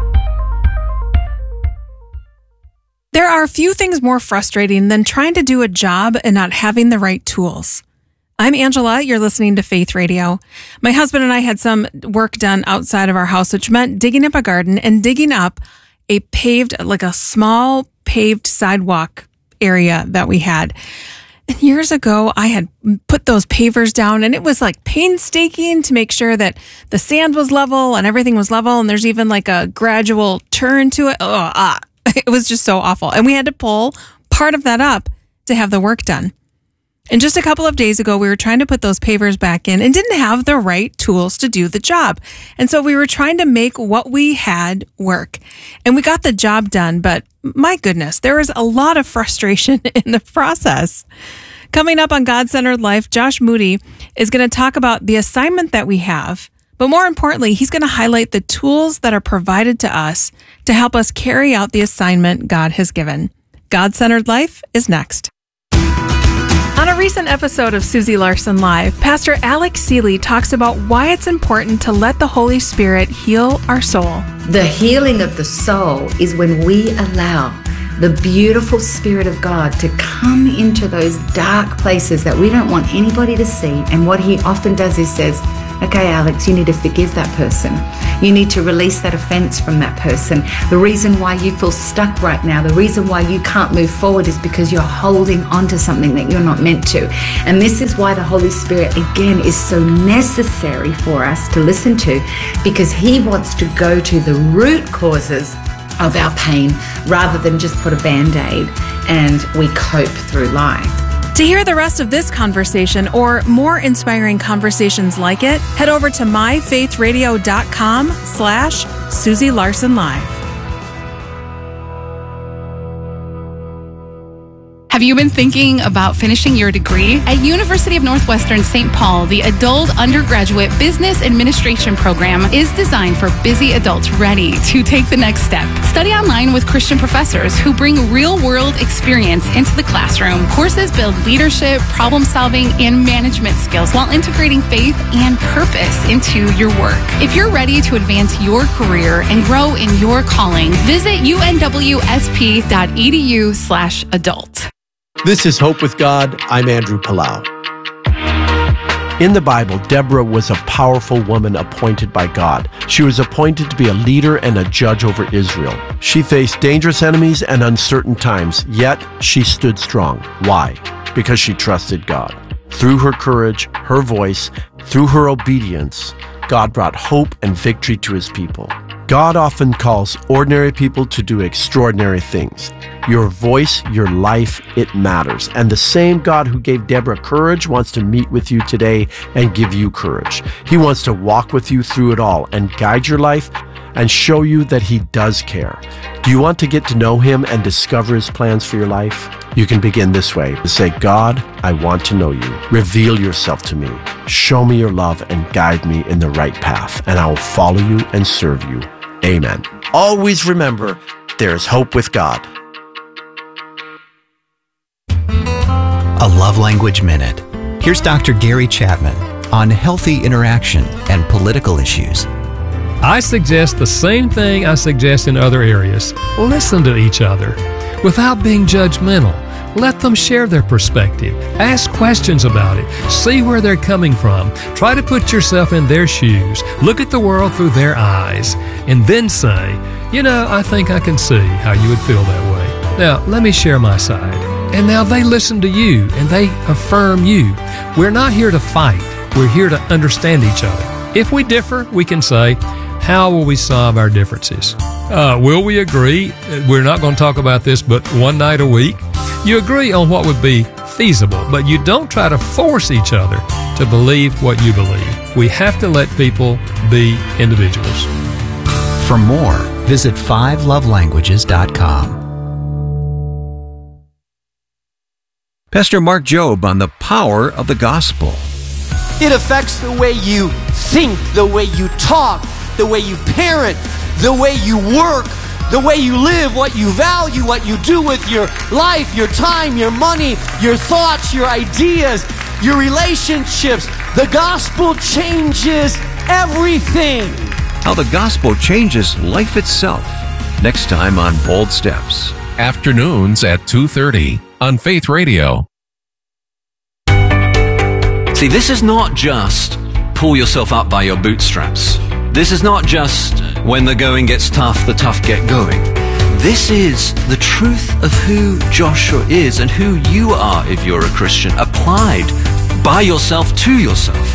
Speaker 3: There are few things more frustrating than trying to do a job and not having the right tools. I'm Angela. You're listening to Faith Radio. My husband and I had some work done outside of our house, which meant digging up a garden and digging up a small paved sidewalk area that we had. And years ago, I had put those pavers down, and it was like painstaking to make sure that the sand was level and everything was level. And there's even like a gradual turn to it. It was just so awful. And we had to pull part of that up to have the work done. And just a couple of days ago, we were trying to put those pavers back in and didn't have the right tools to do the job. And so we were trying to make what we had work. And we got the job done, but my goodness, there was a lot of frustration in the process. Coming up on God-Centered Life, Josh Moody is going to talk about the assignment that we have. But more importantly, he's going to highlight the tools that are provided to us to help us carry out the assignment God has given. God-Centered Life is next. On a recent episode of Susie Larson Live, Pastor Alex Seeley talks about why it's important to let the Holy Spirit heal our soul.
Speaker 11: The healing of the soul is when we allow the beautiful Spirit of God to come into those dark places that we don't want anybody to see. And what he often does is says, okay, Alex, you need to forgive that person. You need to release that offense from that person. The reason why you feel stuck right now, the reason why you can't move forward is because you're holding on to something that you're not meant to. And this is why the Holy Spirit, again, is so necessary for us to listen to, because he wants to go to the root causes of our pain rather than just put a Band-Aid and we cope through life.
Speaker 3: To hear the rest of this conversation or more inspiring conversations like it, head over to myfaithradio.com/Susie Larson Live.
Speaker 12: Have you been thinking about finishing your degree? At University of Northwestern St. Paul, the Adult Undergraduate Business Administration program is designed for busy adults ready to take the next step. Study online with Christian professors who bring real-world experience into the classroom. Courses build leadership, problem-solving, and management skills while integrating faith and purpose into your work. If you're ready to advance your career and grow in your calling, visit unwsp.edu/adult.
Speaker 13: This is Hope with God. I'm Andrew Palau. In the Bible, Deborah was a powerful woman appointed by God. She was appointed to be a leader and a judge over Israel. She faced dangerous enemies and uncertain times, yet she stood strong. Why? Because she trusted God. Through her courage, her voice, through her obedience, God brought hope and victory to his people. God often calls ordinary people to do extraordinary things. Your voice, your life, it matters. And the same God who gave Deborah courage wants to meet with you today and give you courage. He wants to walk with you through it all and guide your life and show you that he does care. Do you want to get to know him and discover his plans for your life? You can begin this way. Say, God, I want to know you. Reveal yourself to me. Show me your love and guide me in the right path, and I will follow you and serve you. Amen. Always remember, there is hope with God.
Speaker 14: A Love Language Minute. Here's Dr. Gary Chapman on healthy interaction and political issues.
Speaker 15: I suggest the same thing I suggest in other areas. Listen to each other without being judgmental. Let them share their perspective. Ask questions about it. See where they're coming from. Try to put yourself in their shoes. Look at the world through their eyes. And then say, I think I can see how you would feel that way. Now, let me share my side. And now they listen to you and they affirm you. We're not here to fight. We're here to understand each other. If we differ, we can say, how will we solve our differences? Will we agree? We're not going to talk about this but one night a week. You agree on what would be feasible, but you don't try to force each other to believe what you believe. We have to let people be individuals.
Speaker 14: For more, visit 5lovelanguages.com.
Speaker 16: Pastor Mark Jobe on the power of the gospel.
Speaker 17: It affects the way you think, the way you talk, the way you parent, the way you work, the way you live, what you value, what you do with your life, your time, your money, your thoughts, your ideas, your relationships. The gospel changes everything.
Speaker 16: How the gospel changes life itself. Next time on Bold Steps.
Speaker 18: Afternoons at 2:30 on Faith Radio.
Speaker 19: See, this is not just pull yourself up by your bootstraps. This is not just when the going gets tough, the tough get going. This is the truth of who Joshua is and who you are if you're a Christian, applied by yourself to yourself.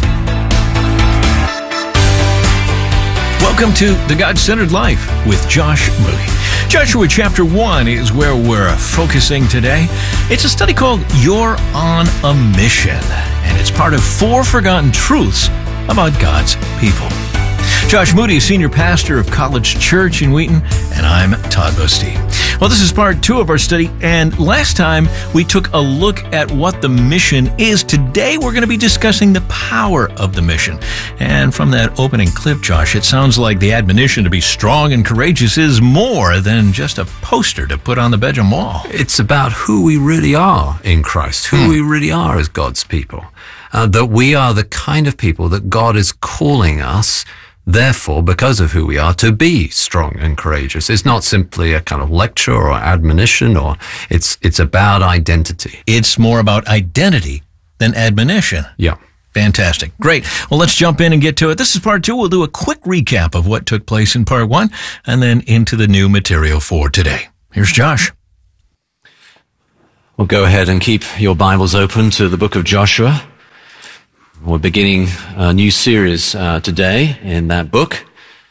Speaker 18: Welcome to The God-Centered Life with Josh Moody. Joshua chapter 1 is where we're focusing today. It's a study called You're on a Mission, and it's part of 4 forgotten truths about God's people. Josh Moody is senior pastor of College Church in Wheaton, and I'm Todd Bosti. Well, this is part 2 of our study, and last time we took a look at what the mission is. Today we're going to be discussing the power of the mission. And from that opening clip, Josh, it sounds like the admonition to be strong and courageous is more than just a poster to put on the bedroom wall.
Speaker 20: It's about who we really are in Christ, who we really are as God's people. That we are the kind of people that God is calling us therefore, because of who we are, to be strong and courageous. It's not simply a kind of lecture or admonition, or it's about identity.
Speaker 18: It's more about identity than admonition.
Speaker 20: Yeah.
Speaker 18: Fantastic. Great. Well, let's jump in and get to it. This is part 2. We'll do a quick recap of what took place in part 1 and then into the new material for today. Here's Josh.
Speaker 19: Well, go ahead and keep your Bibles open to the book of Joshua. We're beginning a new series today in that book.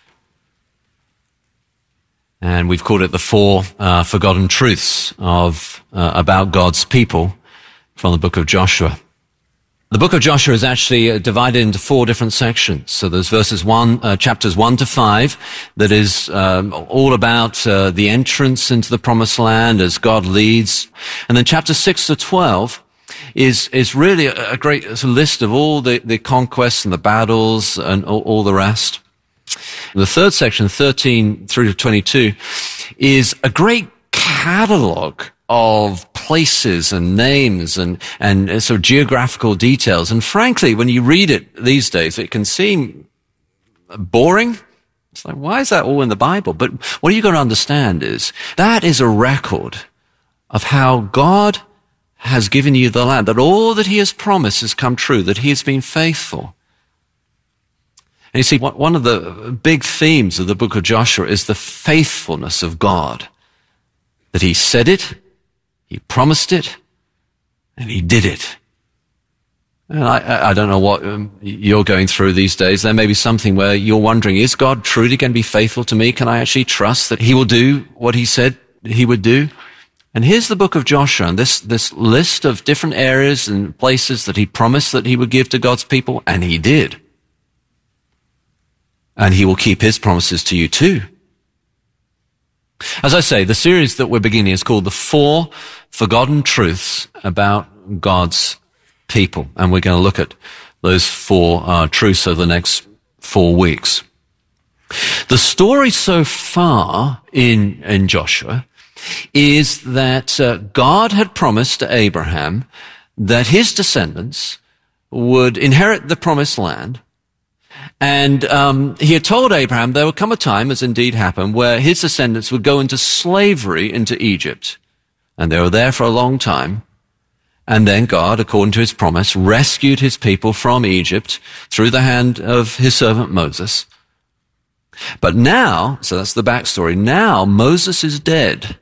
Speaker 19: And we've called it the 4 Forgotten Truths about God's people from the book of Joshua. The book of Joshua is actually divided into 4 different sections. So there's chapters 1 to 5, that is all about the entrance into the promised land as God leads. And then chapter 6 to 12 is really a great list of all the conquests and the battles and all the rest. The third section, 13 through to 22, is a great catalogue of places and names and sort of geographical details. And frankly, when you read it these days, it can seem boring. It's like, why is that all in the Bible? But what you've got to understand is that is a record of how God has given you the land, that all that he has promised has come true, that he has been faithful. And you see, one of the big themes of the book of Joshua is the faithfulness of God, that he said it, he promised it, and he did it. And I don't know what you're going through these days. There may be something where you're wondering, is God truly going to be faithful to me? Can I actually trust that he will do what he said he would do? And here's the book of Joshua, and this list of different areas and places that he promised that he would give to God's people, and he did. And he will keep his promises to you too. As I say, the series that we're beginning is called The 4 Forgotten Truths About God's People. And we're going to look at those 4 truths over the next 4 weeks. The story so far in Joshua is that God had promised to Abraham that his descendants would inherit the promised land. And he had told Abraham there would come a time, as indeed happened, where his descendants would go into slavery into Egypt. And they were there for a long time. And then God, according to his promise, rescued his people from Egypt through the hand of his servant Moses. But now, so that's the backstory, now Moses is dead.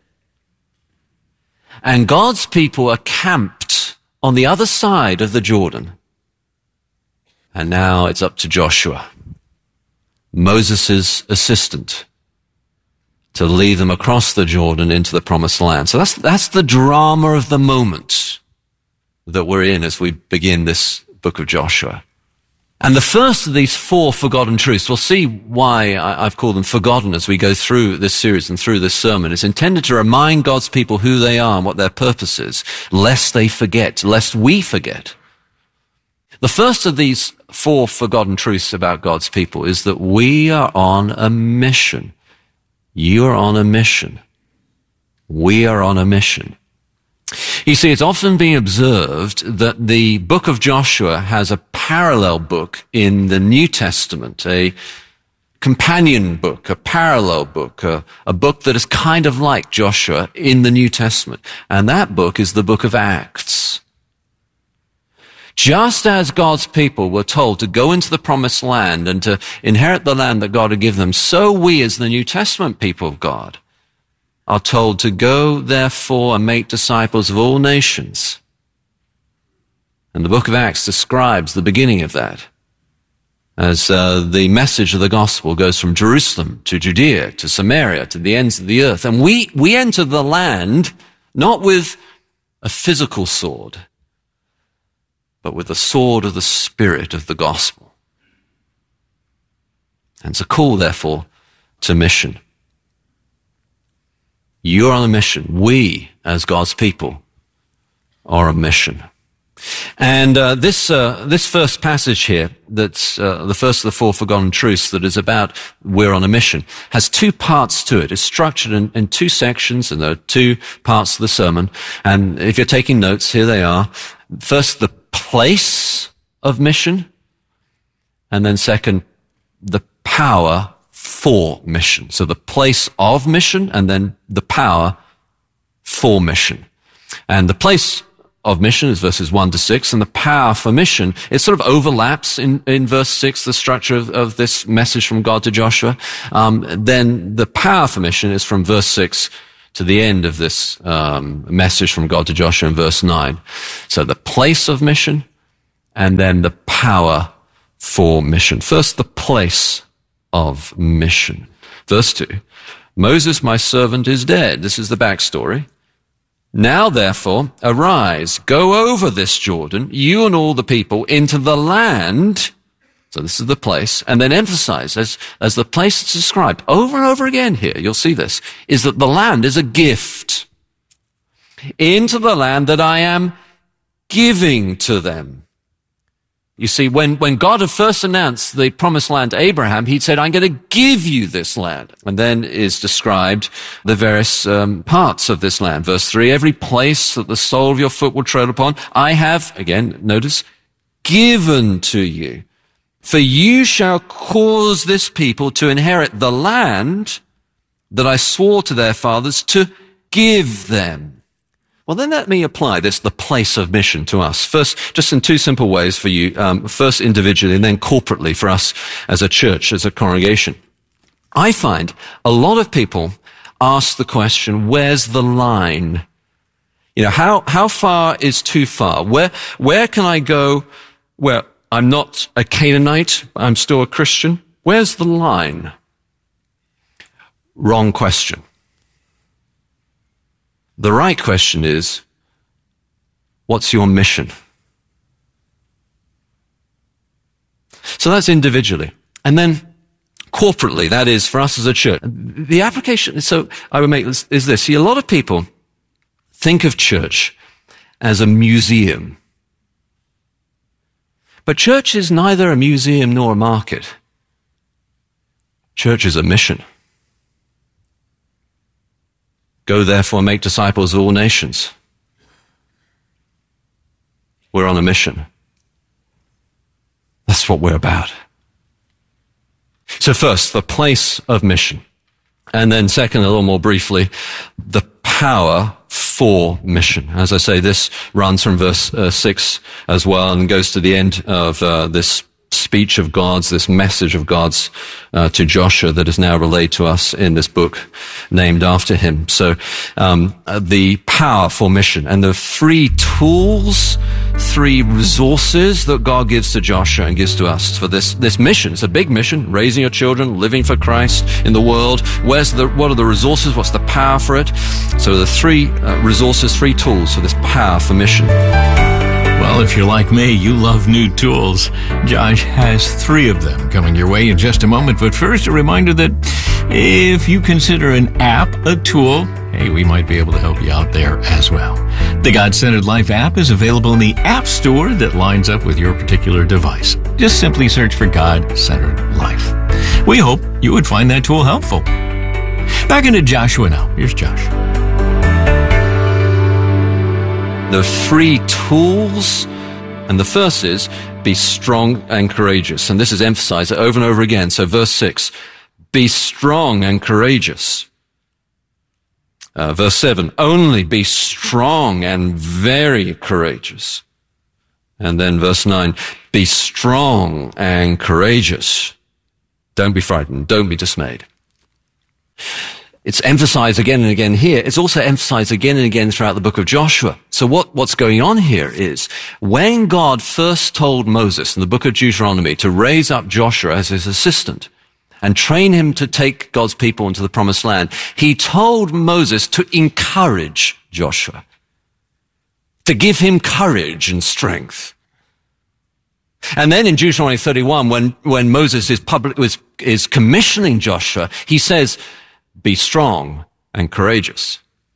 Speaker 19: And God's people are camped on the other side of the Jordan. And now it's up to Joshua, Moses' assistant, to lead them across the Jordan into the promised land. So that's the drama of the moment that we're in as we begin this book of Joshua. And the first of these 4 forgotten truths, we'll see why I've called them forgotten as we go through this series and through this sermon. It's intended to remind God's people who they are and what their purpose is, lest they forget, lest we forget. The first of these 4 forgotten truths about God's people is that we are on a mission. You are on a mission. We are on a mission. You see, it's often been observed that the book of Joshua has a parallel book in the New Testament, a companion book, a parallel book, a book that is kind of like Joshua in the New Testament. And that book is the book of Acts. Just as God's people were told to go into the promised land and to inherit the land that God had given them, so we as the New Testament people of God are told to go, therefore, and make disciples of all nations. And the book of Acts describes the beginning of that, as the message of the gospel goes from Jerusalem to Judea to Samaria to the ends of the earth. And we enter the land not with a physical sword, but with the sword of the Spirit of the gospel. And it's a call, therefore, to mission. You're on a mission. We, as God's people, are on a mission. And this first passage here, that's the first of the 4 forgotten truths that is about we're on a mission, has 2 parts to it. It's structured in 2 sections, and there are 2 parts to the sermon. And if you're taking notes, here they are. First, the place of mission, and then second, the power for mission. So the place of mission and then the power for mission. And the place of mission is verses 1 to 6, and the power for mission, it sort of overlaps in verse 6, the structure of this message from God to Joshua. Then the power for mission is from verse 6 to the end of this message from God to Joshua in verse 9. So the place of mission, and then the power for mission. First, the place of mission. Verse 2, Moses, my servant, is dead. This is the backstory. Now, therefore, arise, go over this Jordan, you and all the people, into the land. So this is the place. And then emphasize, as the place is described over and over again here, you'll see this, is that the land is a gift. Into the land that I am giving to them. You see, when God had first announced the promised land to Abraham, he'd said, I'm going to give you this land. And then is described the various parts of this land. Verse 3, every place that the sole of your foot will tread upon, I have, again, notice, given to you. For you shall cause this people to inherit the land that I swore to their fathers to give them. Well, then let me apply the place of mission to us. First, just in two simple ways for you. First individually and then corporately for us as a church, as a congregation. I find a lot of people ask the question, where's the line? You know, how far is too far? Where can I go where I'm not a Canaanite, I'm still a Christian? Where's the line? Wrong question. The right question is, what's your mission? So that's individually. And then corporately, that is for us as a church. The application, so I would make this, is this. See, a lot of people think of church as a museum. But church is neither a museum nor a market. Church is a mission. Go therefore and make disciples of all nations. We're on a mission. That's what we're about. So first, the place of mission. And then second, a little more briefly, the power for mission. As I say, this runs from verse 6 as well and goes to the end of this speech of God's, this message of God's to Joshua that is now relayed to us in this book named after him. So the power for mission and the three tools, three resources that God gives to Joshua and gives to us for this mission. It's a big mission, raising your children, living for Christ in the world. What are the resources? What's the power for it? So the three resources, three tools for this power for mission.
Speaker 18: Well, if you're like me, you love new tools. Josh has 3 of them coming your way in just a moment. But first, a reminder that if you consider an app a tool, hey, we might be able to help you out there as well. The God-Centered Life app is available in the App Store that lines up with your particular device. Just simply search for God-Centered Life. We hope you would find that tool helpful. Back into Joshua now. Here's Josh.
Speaker 19: The 3 tools, and the first is be strong and courageous. And this is emphasized over and over again. So verse 6, be strong and courageous. Verse 7, only be strong and very courageous. And then verse 9, be strong and courageous. Don't be frightened. Don't be dismayed. It's emphasized again and again here. It's also emphasized again and again throughout the book of Joshua. So what's going on here is when God first told Moses in the book of Deuteronomy to raise up Joshua as his assistant and train him to take God's people into the promised land, he told Moses to encourage Joshua, to give him courage and strength. And then in Deuteronomy 31, when Moses is commissioning Joshua, he says, be strong and courageous.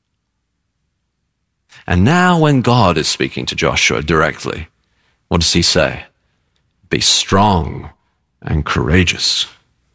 Speaker 19: And now when God is speaking to Joshua directly, what does he say? Be strong and courageous.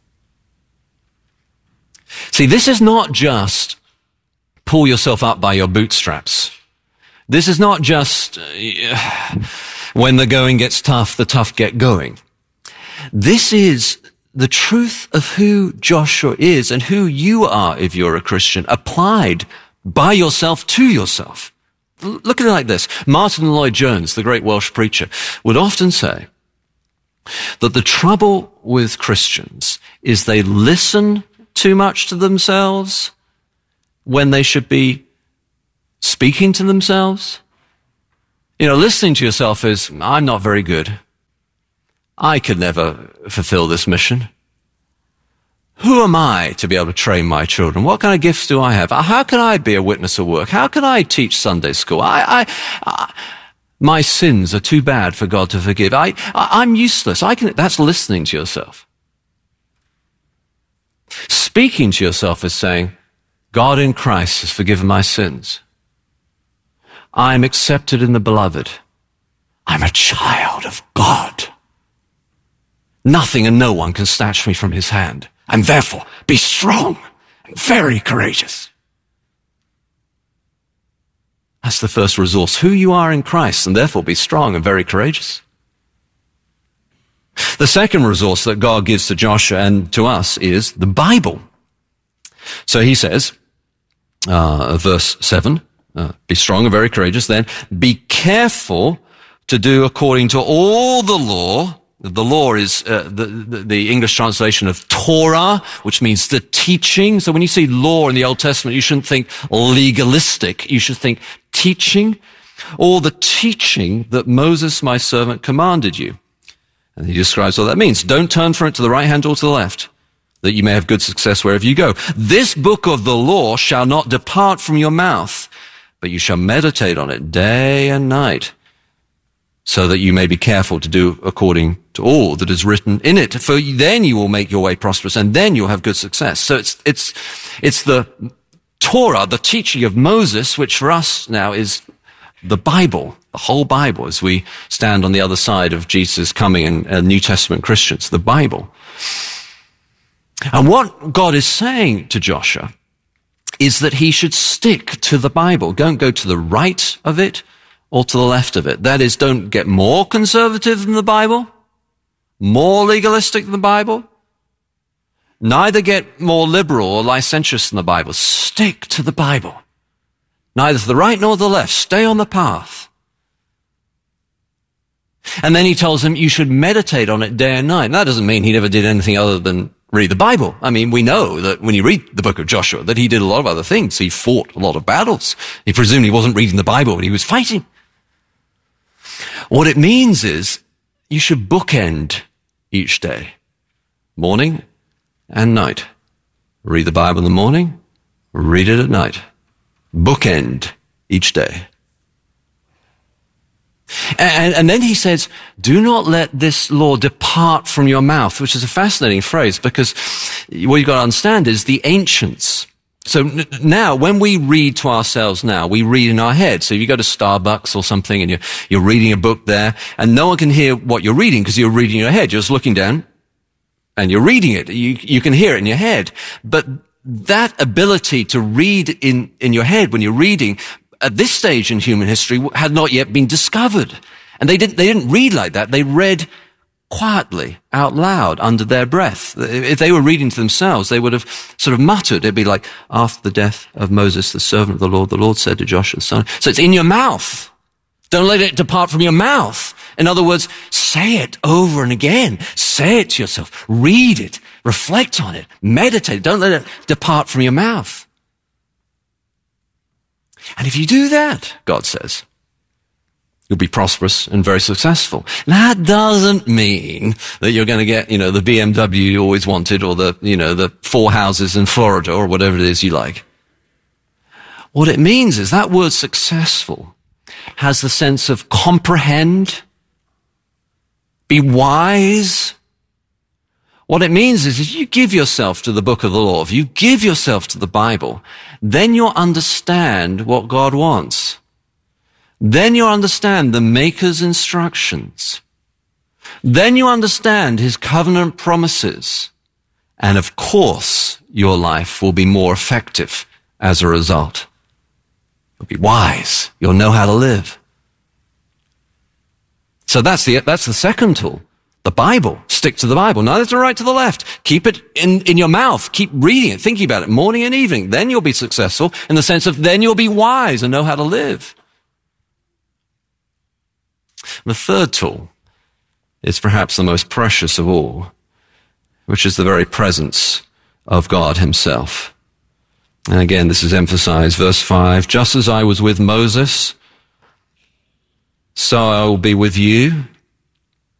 Speaker 19: See, this is not just pull yourself up by your bootstraps. This is not just when the going gets tough, the tough get going. This is the truth of who Joshua is and who you are if you're a Christian applied by yourself to yourself. Look at it like this. Martin Lloyd-Jones, the great Welsh preacher, would often say that the trouble with Christians is they listen too much to themselves when they should be speaking to themselves. You know, listening to yourself is, I'm not very good. I could never fulfill this mission. Who am I to be able to train my children? What kind of gifts do I have? How can I be a witness at work? How can I teach Sunday school? My sins are too bad for God to forgive. I'm useless. That's listening to yourself. Speaking to yourself is saying, God in Christ has forgiven my sins. I am accepted in the beloved. I'm a child of God. Nothing and no one can snatch me from his hand. And therefore, be strong and very courageous. That's the first resource. Who you are in Christ, and therefore be strong and very courageous. The second resource that God gives to Joshua and to us is the Bible. So he says, verse 7, be strong and very courageous. Then be careful to do according to all the law. The law is the English translation of Torah, which means the teaching. So when you see law in the Old Testament, you shouldn't think legalistic. You should think teaching, or the teaching that Moses, my servant, commanded you. And he describes what that means. Don't turn from it to the right hand or to the left, that you may have good success wherever you go. This book of the law shall not depart from your mouth, but you shall meditate on it day and night, so that you may be careful to do according to all that is written in it. For then you will make your way prosperous, and then you'll have good success. So it's the Torah, the teaching of Moses, which for us now is the Bible, the whole Bible, as we stand on the other side of Jesus coming and New Testament Christians, the Bible. And what God is saying to Joshua is that he should stick to the Bible. Don't go to the right of it or to the left of it. That is, don't get more conservative than the Bible, more legalistic than the Bible. Neither get more liberal or licentious than the Bible. Stick to the Bible. Neither to the right nor the left. Stay on the path. And then he tells him you should meditate on it day and night. And that doesn't mean he never did anything other than read the Bible. I mean, we know that when you read the book of Joshua, that he did a lot of other things. He fought a lot of battles. He presumably wasn't reading the Bible, but he was fighting. What it means is you should bookend each day, morning and night. Read the Bible in the morning, read it at night. Bookend each day. And then he says, do not let this law depart from your mouth, which is a fascinating phrase, because what you've got to understand is the ancients. So now, when we read to ourselves now, we read in our head. So if you go to Starbucks or something and you're reading a book there, and no one can hear what you're reading because you're reading in your head. You're just looking down and you're reading it. You can hear it in your head. But that ability to read in your head when you're reading at this stage in human history had not yet been discovered. And they didn't read like that. They read quietly, out loud, under their breath. If they were reading to themselves, they would have sort of muttered. It'd be like, after the death of Moses, the servant of the Lord said to Joshua, the son. So it's in your mouth. Don't let it depart from your mouth. In other words, say it over and again. Say it to yourself. Read it. Reflect on it. Meditate. Don't let it depart from your mouth. And if you do that, God says, you'll be prosperous and very successful. That doesn't mean that you're going to get, the BMW you always wanted, or the 4 houses in Florida, or whatever it is you like. What it means is that word successful has the sense of comprehend, be wise. What it means is if you give yourself to the book of the law, if you give yourself to the Bible, then you'll understand what God wants. Then you understand the Maker's instructions. Then you understand his covenant promises. And of course, your life will be more effective as a result. You'll be wise. You'll know how to live. So that's the second tool The Bible. Stick to the Bible. Neither to the right, to the left. Keep it in your mouth. Keep reading it, thinking about it, morning and evening. Then you'll be successful in the sense of then you'll be wise and know how to live. The third tool is perhaps the most precious of all, which is the very presence of God himself. And again, this is emphasized. Verse 5, just as I was with Moses, so I will be with you.